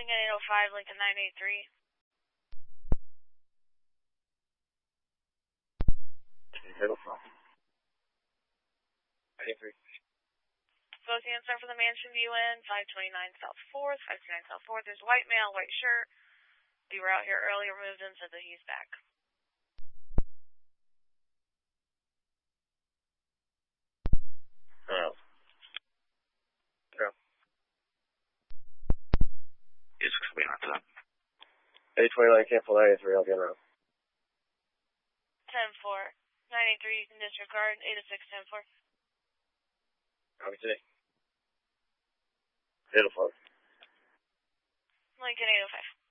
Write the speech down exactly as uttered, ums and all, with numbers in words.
Lincoln eight oh five, Lincoln nine eight three. eight oh five. eight three. Both answer for the Mansion View Inn, five twenty-nine South fourth, five twenty-nine South fourth. There's a white male, white shirt. We were out here earlier, moved in, said that he's back. Hello. Yeah. It's explain after that. eight twenty-nine Campbell nine eight three, I'll get around. ten four. nine eight three, you can disregard. eight oh six, ten four. Copy today. eight oh five. Lincoln eight oh five.